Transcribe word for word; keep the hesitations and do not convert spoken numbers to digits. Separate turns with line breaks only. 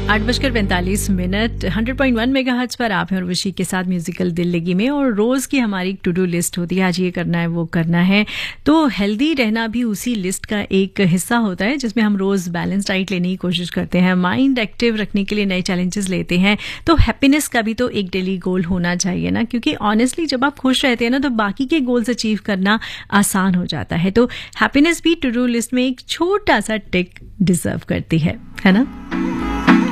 आठ बजकर पैंतालीस minute hundred point one megahertz पर आप हैं और वशी के साथ म्यूजिकल दिल्लगी में। और रोज की हमारी टू डू लिस्ट होती है, आज ये करना है वो करना है। तो हेल्दी रहना भी उसी लिस्ट का एक हिस्सा होता है, जिसमें हम रोज बैलेंस डाइट लेने की कोशिश करते हैं, माइंड एक्टिव रखने के लिए नए चैलेंजेस लेते हैं। तो हैप्पीनेस का भी तो एक डेली गोल होना चाहिए ना, क्योंकि ऑनेस्टली जब आप खुश रहते हैं ना तो बाकी के गोल्स अचीव करना आसान हो जाता है। तो हैप्पीनेस भी टू डू लिस्ट में एक छोटा सा टिक डिजर्व करती है, है ना।